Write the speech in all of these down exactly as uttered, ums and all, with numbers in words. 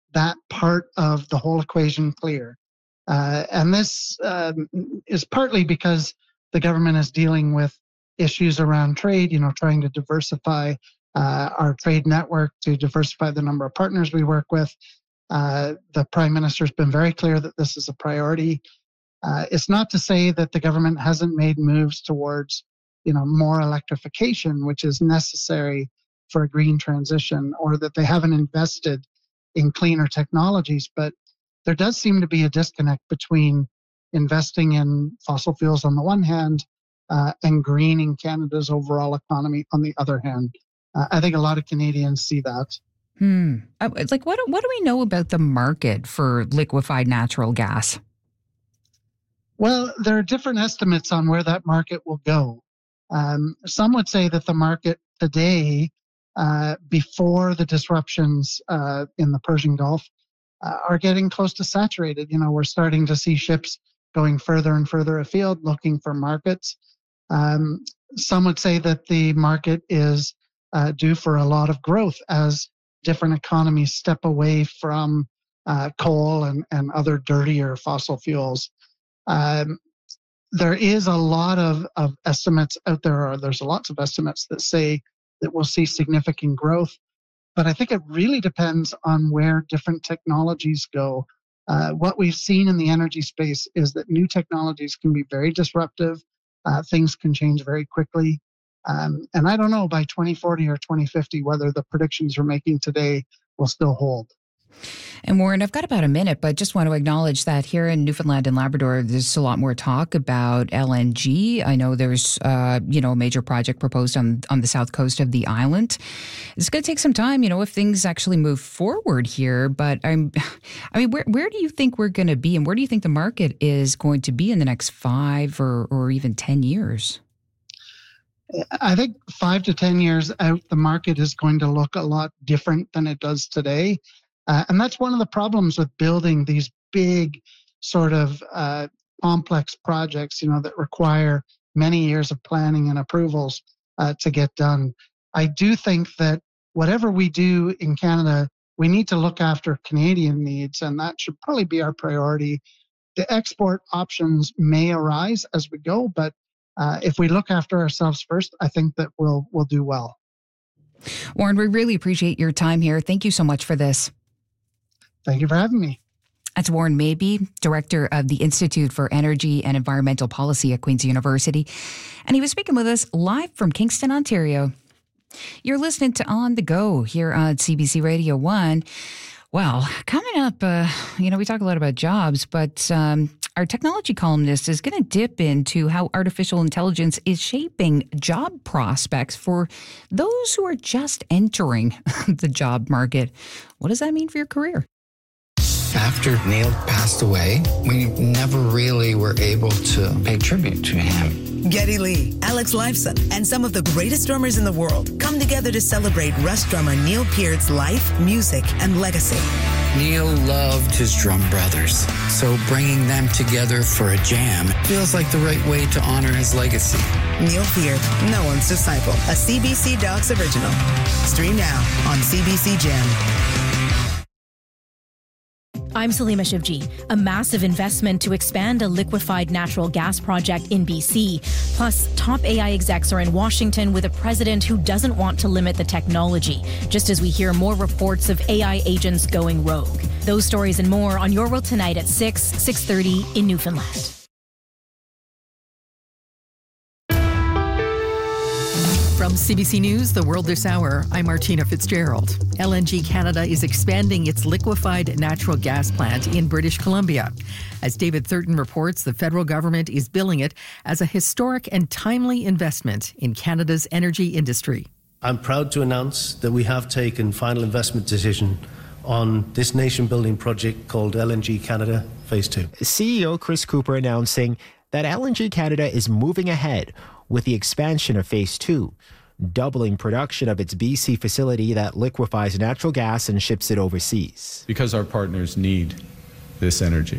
that part of the whole equation clear. Uh, and this um, is partly because the government is dealing with issues around trade, you know, trying to diversify uh, our trade network, to diversify the number of partners we work with. Uh, the Prime Minister's been very clear that this is a priority. Uh, it's not to say that the government hasn't made moves towards, you know, more electrification, which is necessary for a green transition, or that they haven't invested in cleaner technologies. But there does seem to be a disconnect between investing in fossil fuels on the one hand uh, and greening Canada's overall economy on the other hand. Uh, I think a lot of Canadians see that. Hmm. It's like, what, what do we know about the market for liquefied natural gas? Well, there are different estimates on where that market will go. Um, some would say that the market today, uh, before the disruptions uh, in the Persian Gulf, uh, are getting close to saturated. You know, we're starting to see ships going further and further afield looking for markets. Um, some would say that the market is uh, due for a lot of growth as different economies step away from uh, coal and, and other dirtier fossil fuels. Um, there is a lot of, of estimates out there, or there's lots of estimates that say that we'll see significant growth. But I think it really depends on where different technologies go. Uh, what we've seen in the energy space is that new technologies can be very disruptive. Uh, things can change very quickly. Um, and I don't know by twenty forty or twenty fifty whether the predictions we're making today will still hold. And Warren, I've got about a minute, but just want to acknowledge that here in Newfoundland and Labrador, there's a lot more talk about L N G. I know there's, uh, you know, a major project proposed on, on the south coast of the island. It's going to take some time, you know, if things actually move forward here. But I'm, I mean, where where do you think we're going to be, and where do you think the market is going to be in the next five or, or even ten years? I think five to ten years out, the market is going to look a lot different than it does today. Uh, and that's one of the problems with building these big sort of uh, complex projects, you know, that require many years of planning and approvals uh, to get done. I do think that whatever we do in Canada, we need to look after Canadian needs, and that should probably be our priority. The export options may arise as we go, but uh, if we look after ourselves first, I think that we'll we'll do well. Warren, we really appreciate your time here. Thank you so much for this. Thank you for having me. That's Warren Mabey, Director of the Institute for Energy and Environmental Policy at Queen's University. And he was speaking with us live from Kingston, Ontario. You're listening to On the Go here on C B C Radio one. Well, coming up, uh, you know, we talk a lot about jobs, but um, our technology columnist is going to dip into how artificial intelligence is shaping job prospects for those who are just entering the job market. What does that mean for your career? After Neil passed away, we never really were able to pay tribute to him. Geddy Lee, Alex Lifeson, and some of the greatest drummers in the world come together to celebrate Rush drummer Neil Peart's life, music, and legacy. Neil loved his drum brothers, so bringing them together for a jam feels like the right way to honor his legacy. Neil Peart, no one's disciple, a C B C Docs original. Stream now on C B C Gem. I'm Salima Shivji. A massive investment to expand a liquefied natural gas project in B C. Plus, top A I execs are in Washington with a president who doesn't want to limit the technology, just as we hear more reports of A I agents going rogue. Those stories and more on Your World Tonight at six, six thirty in Newfoundland. From C B C News, The World This Hour, I'm Martina Fitzgerald. L N G Canada is expanding its liquefied natural gas plant in British Columbia. As David Thurton reports, the federal government is billing it as a historic and timely investment in Canada's energy industry. I'm proud to announce that we have taken final investment decision on this nation-building project called L N G Canada Phase two. C E O Chris Cooper announcing that L N G Canada is moving ahead with the expansion of Phase two, doubling production of its B C facility that liquefies natural gas and ships it overseas. Because our partners need this energy,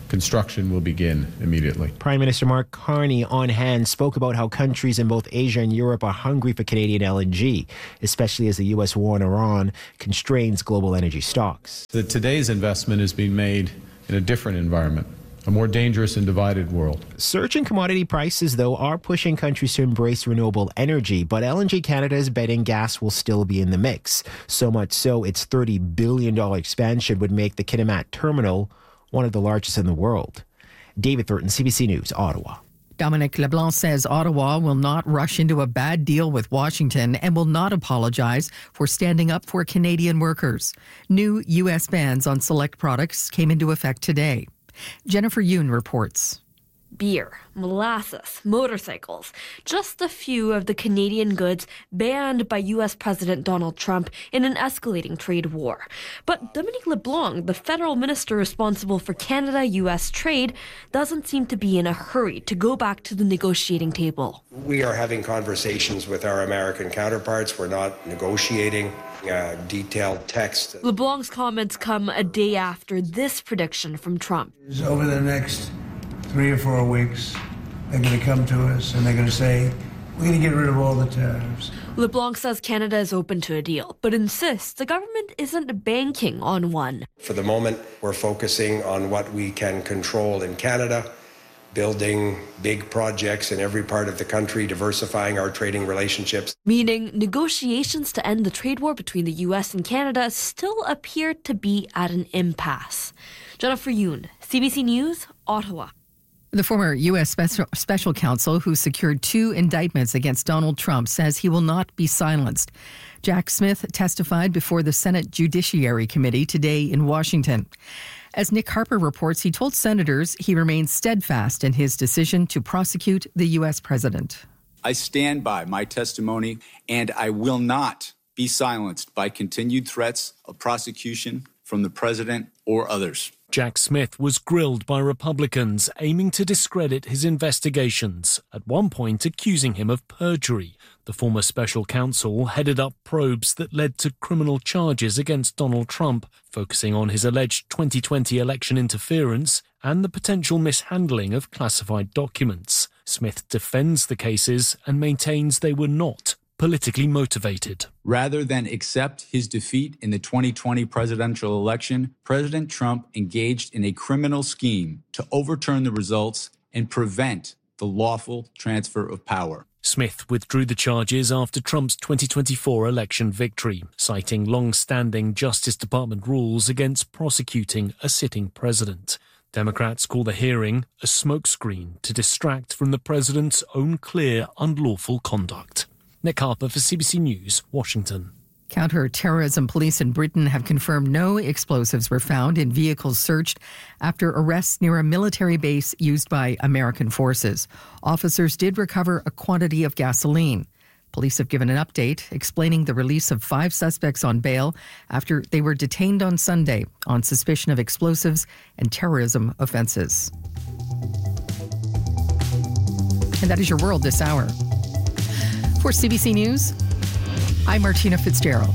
construction will begin immediately. Prime Minister Mark Carney on hand spoke about how countries in both Asia and Europe are hungry for Canadian L N G, especially as the U S war in Iran constrains global energy stocks. The, today's investment is being made in a different environment, a more dangerous and divided world. Surging commodity prices, though, are pushing countries to embrace renewable energy, but L N G Canada is betting gas will still be in the mix. So much so, its thirty billion dollars expansion would make the Kitimat terminal one of the largest in the world. David Thornton, C B C News, Ottawa. Dominic LeBlanc says Ottawa will not rush into a bad deal with Washington and will not apologize for standing up for Canadian workers. New U S bans on select products came into effect today. Jennifer Yoon reports. Beer, molasses, motorcycles, just a few of the Canadian goods banned by U S President Donald Trump in an escalating trade war. But Dominic LeBlanc, the federal minister responsible for Canada-U S trade, doesn't seem to be in a hurry to go back to the negotiating table. We are having conversations with our American counterparts. We're not negotiating uh, detailed text. LeBlanc's comments come a day after this prediction from Trump. Over the next three or four weeks, they're going to come to us and they're going to say, we're going to get rid of all the tariffs. LeBlanc says Canada is open to a deal, but insists the government isn't banking on one. For the moment, we're focusing on what we can control in Canada, building big projects in every part of the country, diversifying our trading relationships. Meaning negotiations to end the trade war between the U S and Canada still appear to be at an impasse. Jennifer Yoon, C B C News, Ottawa. The former U S special, special counsel who secured two indictments against Donald Trump says he will not be silenced. Jack Smith testified before the Senate Judiciary Committee today in Washington. As Nick Harper reports, he told senators he remains steadfast in his decision to prosecute the U S president. I stand by my testimony, and I will not be silenced by continued threats of prosecution from the president or others. Jack Smith was grilled by Republicans aiming to discredit his investigations, at one point accusing him of perjury. The former special counsel headed up probes that led to criminal charges against Donald Trump, focusing on his alleged twenty twenty election interference and the potential mishandling of classified documents. Smith defends the cases and maintains they were not politically motivated. Rather than accept his defeat in the twenty twenty presidential election, President Trump engaged in a criminal scheme to overturn the results and prevent the lawful transfer of power. Smith withdrew the charges after Trump's twenty twenty-four election victory, citing long-standing Justice Department rules against prosecuting a sitting president. Democrats call the hearing a smokescreen to distract from the president's own clear, unlawful conduct. Nick Harper for C B C News, Washington. Counter-terrorism police in Britain have confirmed no explosives were found in vehicles searched after arrests near a military base used by American forces. Officers did recover a quantity of gasoline. Police have given an update explaining the release of five suspects on bail after they were detained on Sunday on suspicion of explosives and terrorism offenses. And that is your world this hour. For C B C News, I'm Martina Fitzgerald.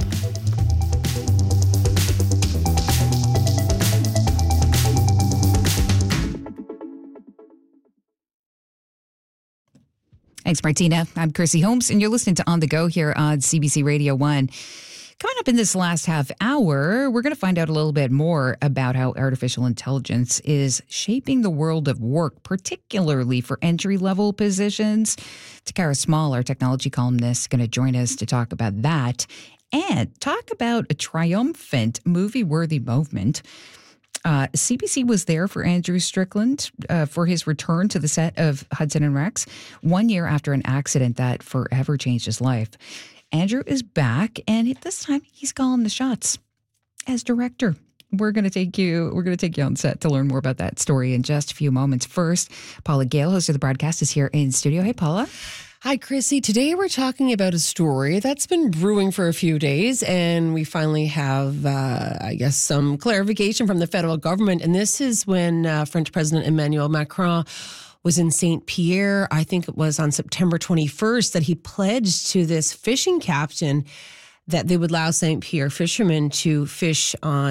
Thanks, Martina. I'm Chrissy Holmes, and you're listening to On the Go here on C B C Radio one. Coming up in this last half hour, we're going to find out a little bit more about how artificial intelligence is shaping the world of work, particularly for entry-level positions. Takara Small, our technology columnist, is going to join us to talk about that and talk about a triumphant movie-worthy movement. Uh, C B C was there for Andrew Strickland uh, for his return to the set of Hudson and Rex one year after an accident that forever changed his life. Andrew is back, and this time he's calling the shots as director. We're going to take you. We're going to take you on set to learn more about that story in just a few moments. First, Paula Gale, host of the broadcast, is here in studio. Hey, Paula. Hi, Chrissy. Today we're talking about a story that's been brewing for a few days, and we finally have, uh, I guess, some clarification from the federal government. And this is when uh, French President Emmanuel Macron was in Saint Pierre. I think it was on September twenty-first that he pledged to this fishing captain that they would allow Saint Pierre fishermen to fish on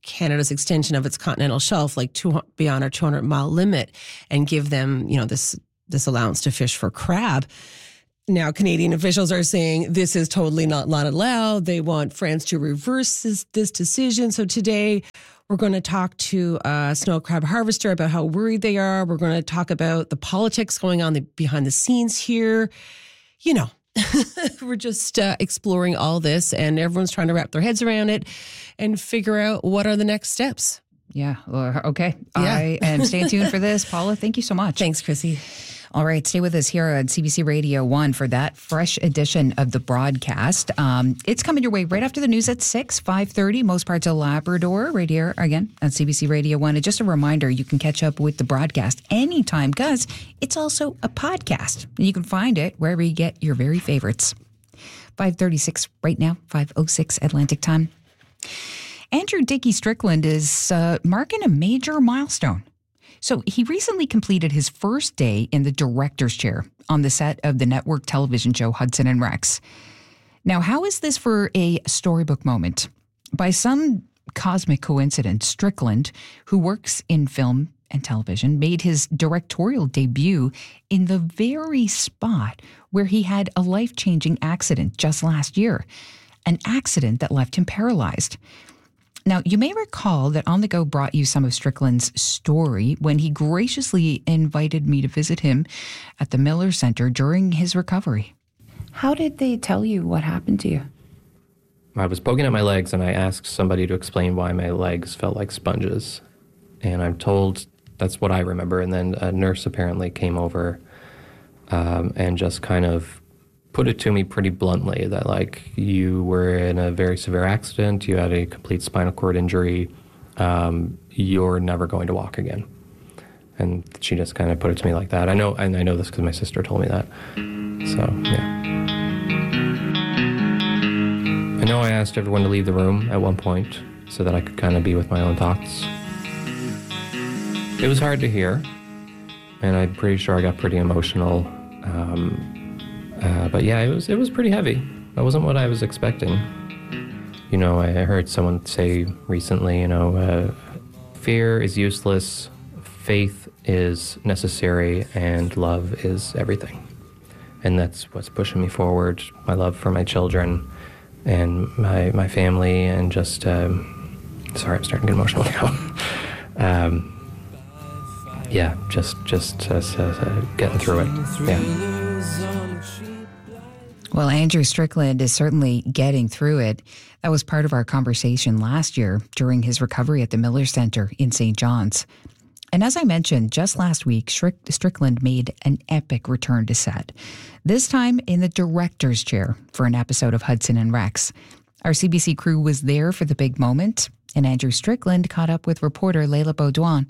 Canada's extension of its continental shelf, like two, beyond our two hundred mile limit, and give them, you know, this this allowance to fish for crab. Now, Canadian officials are saying this is totally not, not allowed. They want France to reverse this, this decision. So today, we're going to talk to a snow crab harvester about how worried they are. We're going to talk about the politics going on the, behind the scenes here. You know, we're just uh, exploring all this, and everyone's trying to wrap their heads around it and figure out what are the next steps. Yeah. Okay. Yeah. I am staying tuned for this. Paula, thank you so much. Thanks, Chrissy. All right, stay with us here on C B C Radio one for that fresh edition of the broadcast. Um, it's coming your way right after the news at six, five thirty, most parts of Labrador, right here again on C B C Radio one. And just a reminder, you can catch up with the broadcast anytime because it's also a podcast. And you can find it wherever you get your very favorites. five thirty-six right now, five oh six Atlantic time. Andrew Dickie Strickland is uh, marking a major milestone. So he recently completed his first day in the director's chair on the set of the network television show Hudson and Rex. Now, how is this for a storybook moment? By some cosmic coincidence, Strickland, who works in film and television, made his directorial debut in the very spot where he had a life-changing accident just last year, an accident that left him paralyzed. Now, you may recall that On the Go brought you some of Strickland's story when he graciously invited me to visit him at the Miller Center during his recovery. How did they tell you what happened to you? I was poking at my legs, and I asked somebody to explain why my legs felt like sponges. And I'm told that's what I remember. And then a nurse apparently came over um, and just kind of put it to me pretty bluntly that, like, you were in a very severe accident, you had a complete spinal cord injury, um, you're never going to walk again. And she just kind of put it to me like that. I know, and I know this because my sister told me that. So, yeah. I know I asked everyone to leave the room at one point so that I could kind of be with my own thoughts. It was hard to hear, and I'm pretty sure I got pretty emotional. Um, Uh, but yeah, it was it was pretty heavy. That wasn't what I was expecting. You know, I heard someone say recently, you know, uh, fear is useless, faith is necessary, and love is everything. And that's what's pushing me forward. My love for my children and my my family, and just um, sorry, I'm starting to get emotional now. um, yeah, just just uh, uh, getting through it. Yeah. Well, Andrew Strickland is certainly getting through it. That was part of our conversation last year during his recovery at the Miller Center in Saint John's. And as I mentioned, just last week, Strickland made an epic return to set, this time in the director's chair for an episode of Hudson and Rex. Our C B C crew was there for the big moment, and Andrew Strickland caught up with reporter Layla Baudouin.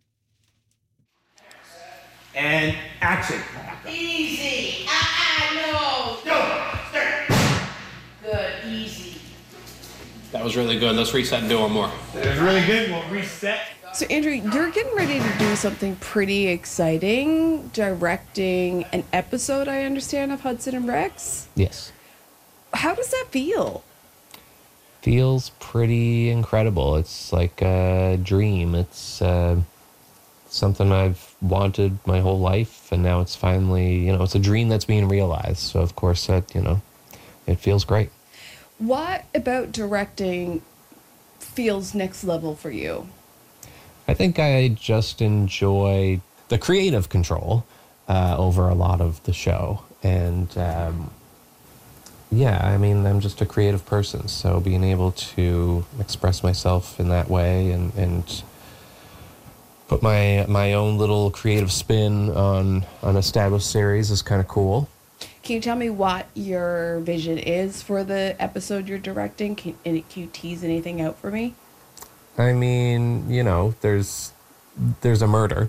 And action. Easy. Ah, no. No. Start. Good. Easy. That was really good. Let's reset and do one more. That was really good. We'll reset. So, Andrew, you're getting ready to do something pretty exciting, directing an episode, I understand, of Hudson and Rex. Yes. How does that feel? Feels pretty incredible. It's like a dream. It's uh, something I've wanted my whole life, and now it's finally, you know, it's a dream that's being realized. So, of course, that, you know, it feels great. What about directing feels next level for you? I think I just enjoy the creative control uh, over a lot of the show. And, um, yeah, I mean, I'm just a creative person. So being able to express myself in that way and, and put my my own little creative spin on an established series is kind of cool. Can you tell me what your vision is for the episode you're directing? Can, can you tease anything out for me? I mean, you know, there's there's a murder.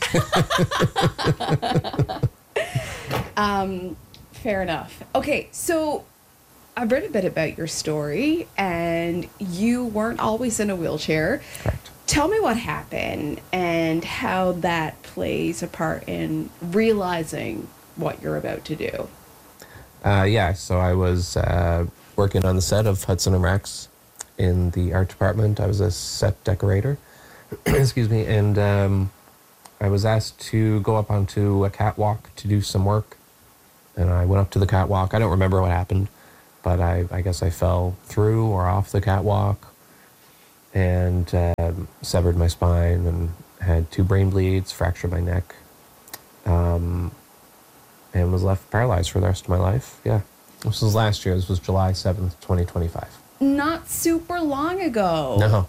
um, fair enough. Okay, so I've read a bit about your story, and you weren't always in a wheelchair. Correct. Tell me what happened and how that plays a part in realizing what you're about to do. Uh, yeah, so I was uh, working on the set of Hudson and Rex, in the art department. I was a set decorator, excuse me, and um, I was asked to go up onto a catwalk to do some work. And I went up to the catwalk. I don't remember what happened, but I, I guess I fell through or off the catwalk and um, severed my spine and had two brain bleeds, fractured my neck, um, and was left paralyzed for the rest of my life. Yeah. This was last year. This was July seventh, twenty twenty-five. Not super long ago. No.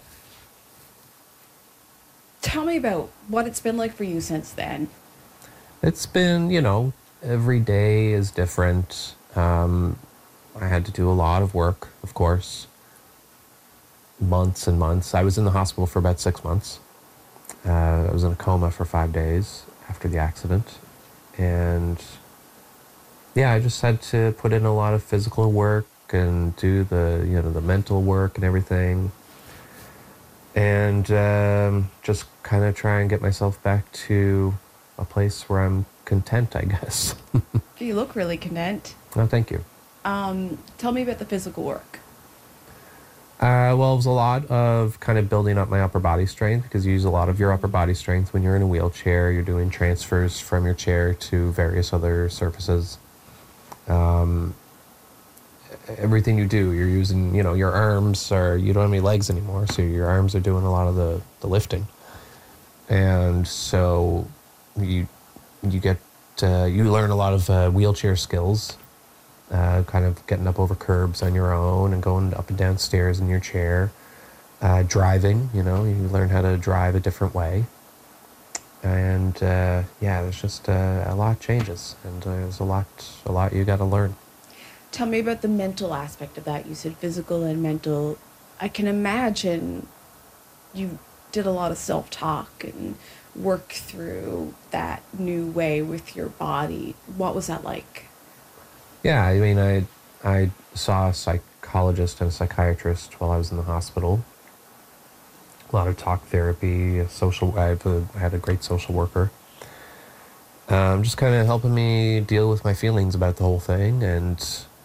Tell me about what it's been like for you since then. It's been, you know, every day is different. Um, I had to do a lot of work, of course. Months and months. I was in the hospital for about six months. Uh, I was in a coma for five days after the accident. And yeah, I just had to put in a lot of physical work and do the, you know, the mental work and everything. And um, just kind of try and get myself back to a place where I'm content, I guess. You look really content. Oh, thank you. Um, tell me about the physical work. Uh, well, it was a lot of kind of building up my upper body strength, because you use a lot of your upper body strength when you're in a wheelchair. You're doing transfers from your chair to various other surfaces. Um, everything you do, you're using, you know, your arms are, you don't have any legs anymore, so your arms are doing a lot of the, the lifting. And so you you get, uh, you learn a lot of uh, wheelchair skills, uh, kind of getting up over curbs on your own and going up and down stairs in your chair. Uh, driving, you know, you learn how to drive a different way. And uh, yeah, there's just uh, a lot changes, and uh, there's a lot, a lot you got to learn. Tell me about the mental aspect of that. You said physical and mental. I can imagine you did a lot of self-talk and work through that new way with your body. What was that like? Yeah, I mean, I I saw a psychologist and a psychiatrist while I was in the hospital. A lot of talk therapy, social. I've a, I had a great social worker. Um, just kind of helping me deal with my feelings about the whole thing, and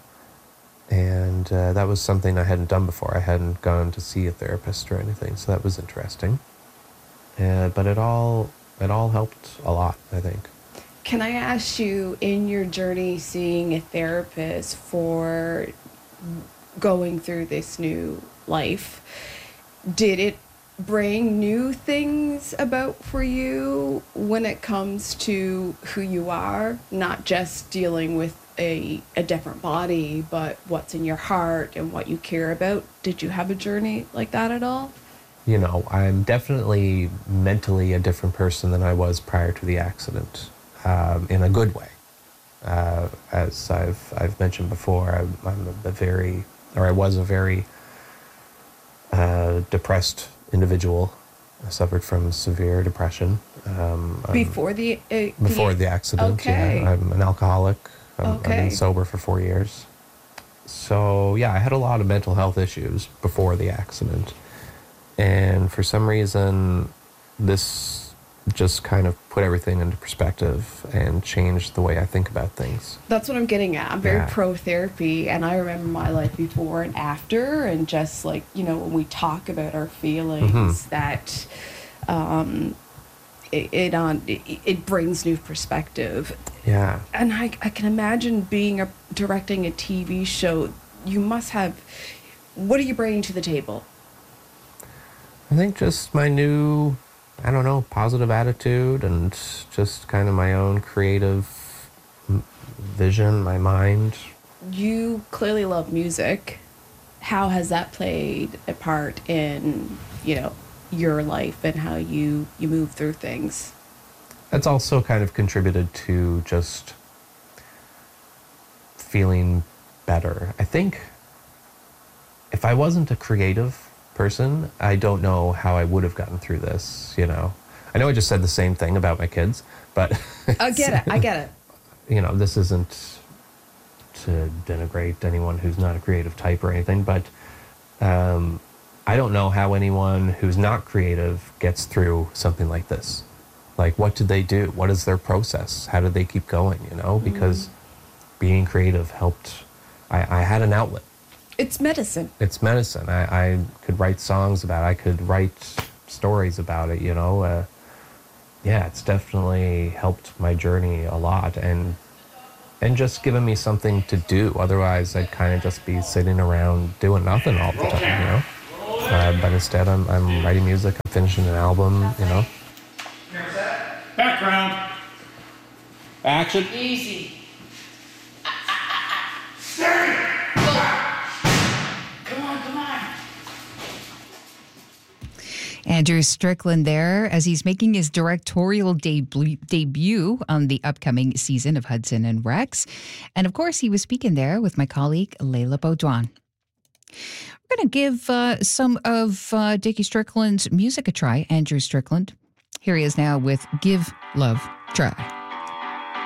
and uh, that was something I hadn't done before. I hadn't gone to see a therapist or anything, so that was interesting. Uh, but it all it all helped a lot, I think. Can I ask you, in your journey seeing a therapist for going through this new life, did it bring new things about for you when it comes to who you are, not just dealing with a, a different body, but what's in your heart and what you care about? Did you have a journey like that at all? You know, I'm definitely mentally a different person than I was prior to the accident, um, in a good way. Uh, as I've I've mentioned before, I'm, I'm a very, or I was a very uh, depressed individual. I suffered from severe depression. Um, before the uh, before the, the accident, okay. yeah. I'm an alcoholic. I'm, okay. I've been sober for four years. So yeah, I had a lot of mental health issues before the accident. And for some reason, this just kind of put everything into perspective and changed the way I think about things. That's what I'm getting at. I'm very Yeah. pro therapy, and I remember my life before and after, and just like, you know, when we talk about our feelings, Mhm. that um, it it, on, it it brings new perspective. Yeah. And I, I can imagine being a directing a T V show. You must have. What are you bringing to the table? I think just my new, I don't know, positive attitude, and just kind of my own creative m- vision, my mind. You clearly love music. How has that played a part in, you know, your life and how you, you move through things? That's also kind of contributed to just feeling better. I think if I wasn't a creative person, I don't know how I would have gotten through this, you know. I know I just said the same thing about my kids, but I get it. I get it. you know, this isn't to denigrate anyone who's not a creative type or anything, but um, I don't know how anyone who's not creative gets through something like this. Like, what did they do? What is their process? How did they keep going, you know? Because being creative helped. I, I had an outlet. it's medicine. It's medicine. I, I could write songs about it. I could write stories about it, you know. Uh, yeah, it's definitely helped my journey a lot, and and just given me something to do. Otherwise, I'd kind of just be sitting around doing nothing all the time, you know. Uh, but instead, I'm, I'm writing music, I'm finishing an album, you know. Background. Action. Easy. Come on, come on. Andrew Strickland there as he's making his directorial debut, debut on the upcoming season of Hudson and Rex. And of course, he was speaking there with my colleague, Layla Baudouin. We're going to give uh, some of uh, Dickie Strickland's music a try, Andrew Strickland. Here he is now with Give Love Try.